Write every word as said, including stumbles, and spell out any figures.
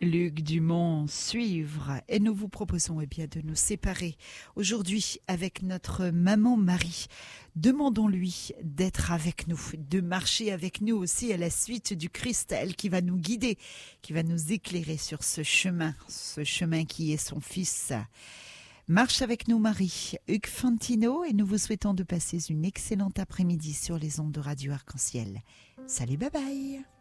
Luc Dumont suivre et nous vous proposons eh bien, de nous séparer aujourd'hui avec notre maman Marie. Demandons-lui d'être avec nous, de marcher avec nous aussi à la suite du Christ, elle qui va nous guider, qui va nous éclairer sur ce chemin, ce chemin qui est son Fils. Marche avec nous Marie, Hugues Fantino, et nous vous souhaitons de passer une excellente après-midi sur les ondes de Radio Arc-en-Ciel. Salut, bye bye.